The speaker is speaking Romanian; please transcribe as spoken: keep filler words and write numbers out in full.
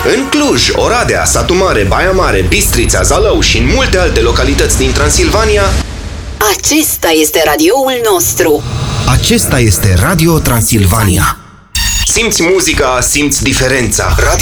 În Cluj, Oradea, Satu Mare, Baia Mare, Bistrița, Zalău și în multe alte localități din Transilvania, acesta este radioul nostru. Acesta este Radio Transilvania. Simți muzica, simți diferența. Radio